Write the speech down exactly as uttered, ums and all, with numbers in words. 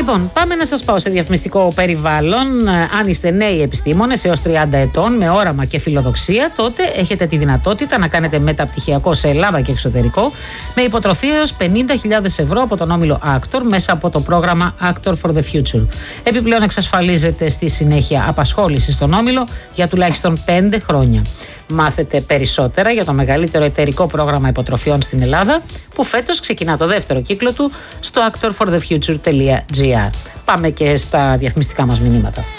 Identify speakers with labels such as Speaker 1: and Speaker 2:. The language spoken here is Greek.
Speaker 1: Λοιπόν, πάμε να σας πάω σε διαφημιστικό περιβάλλον. Αν είστε νέοι επιστήμονες έως τριάντα ετών με όραμα και φιλοδοξία, τότε έχετε τη δυνατότητα να κάνετε μεταπτυχιακό σε Ελλάδα και εξωτερικό με υποτροφία έως πενήντα χιλιάδες ευρώ από τον όμιλο Actor μέσα από το πρόγραμμα Actor for the Future. Επιπλέον εξασφαλίζεται στη συνέχεια απασχόληση στον όμιλο για τουλάχιστον πέντε χρόνια. Μάθετε περισσότερα για το μεγαλύτερο εταιρικό πρόγραμμα υποτροφιών στην Ελλάδα, που φέτος ξεκινά το δεύτερο κύκλο του στο actor for the future dot gr. Πάμε και στα διαφημιστικά μας μηνύματα.